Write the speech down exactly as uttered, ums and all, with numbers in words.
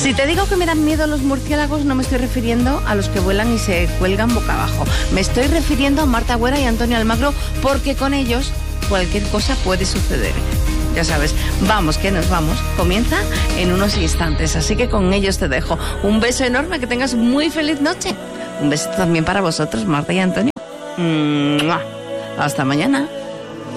Si te digo que me dan miedo los murciélagos, no me estoy refiriendo a los que vuelan y se cuelgan boca abajo. Me estoy refiriendo a Marta Güera y Antonio Almagro, porque con ellos cualquier cosa puede suceder. Ya sabes, vamos, que nos vamos. Comienza en unos instantes, así que con ellos te dejo. Un beso enorme, que tengas muy feliz noche. Un besito también para vosotros, Marta y Antonio. ¡Mua! Hasta mañana.